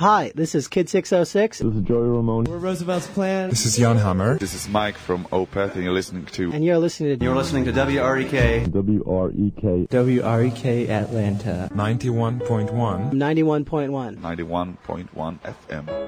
Hi, this is Kid 606. This is Joey Ramone. We're Roosevelt's Plan. This is Jan Hammer. This is Mike from Opeth, and you're listening to... And you're listening to WREK. WREK. WREK Atlanta. 91.1. 91.1. 91.1 FM.